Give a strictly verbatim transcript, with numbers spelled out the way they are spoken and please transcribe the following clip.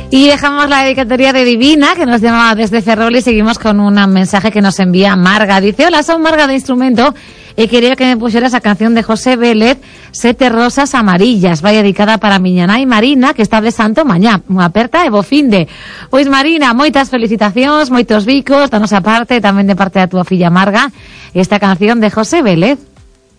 Y dejamos la dedicatoria de Divina, que nos llama desde Ferrol, y seguimos con un mensaje que nos envía Marga. Dice: hola, soy Marga de Instrumento y quería que me pusieras la canción de José Vélez, Sete Rosas Amarillas. Vaya dedicada para miña nai Marina, que está de santo mañá. Unha aperta e bo finde. Pois Marina, moitas felicitacións, moitos bicos, da nosa parte, tamén de parte da túa filla Marga, esta canción de José Vélez.